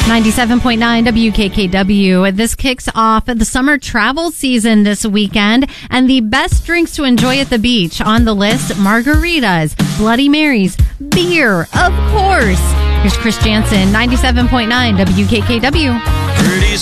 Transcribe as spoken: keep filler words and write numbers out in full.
ninety-seven point nine W K K W. This kicks off the summer travel season this weekend, and the best drinks to enjoy at the beach on the list: margaritas, Bloody Marys, beer, of course. Here's Chris Jansen, ninety-seven point nine W K K W.